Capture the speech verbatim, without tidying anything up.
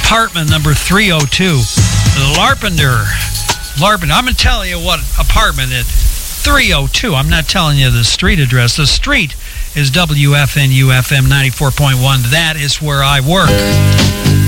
apartment number three oh two. Larpenter. Larpenter. I'm going to tell you what apartment it three oh two. I'm not telling you the street address. The street is W F N U F M ninety-four point one. That is where I work.